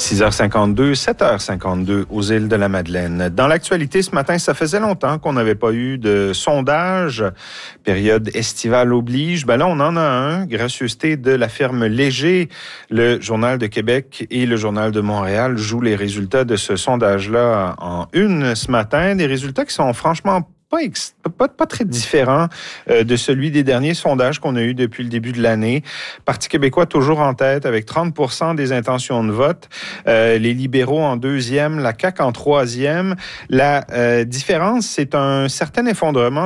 6h52, 7h52 aux îles de la Madeleine. Dans l'actualité ce matin, ça faisait longtemps qu'on n'avait pas eu de sondage. Période estivale oblige. Ben là, on en a un. Gracieuseté de la firme Léger. Le Journal de Québec et le Journal de Montréal jouent les résultats de ce sondage-là en une ce matin. Des résultats qui sont franchement pas très différent de celui des derniers sondages qu'on a eus depuis le début de l'année. Parti québécois toujours en tête avec 30% des intentions de vote. Les libéraux en deuxième, la CAQ en troisième. La différence, c'est un certain effondrement